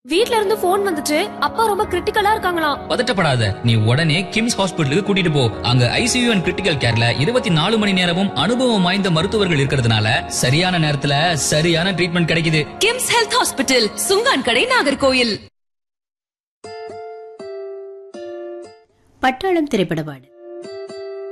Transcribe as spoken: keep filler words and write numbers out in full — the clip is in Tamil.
வீட்ல இருந்து போன் வந்துச்சு. அப்பா ரொம்ப கிரிட்டிக்கலா இருக்காங்களாம். பதட்டப்படாத, நீ உடனே கிம்ஸ் ஹாஸ்பிடலுக்கு கூட்டிட்டு போ. அங்க ஐசியூ அண்ட் கிரிட்டிக்கல் கேர்ல இருபத்தி நாலு மணி நேரமும் அனுபவம் வாய்ந்த மருத்துவர்கள் இருக்கிறதுனால சரியான நேரத்துல சரியான ட்ரீட்மெண்ட் கிடைக்குது. கிம்ஸ் ஹெல்த் ஹாஸ்பிட்டல், சுங்கான் கடை, நாகர்கோயில். பட்டாளம் திரைப்பட பாடல்.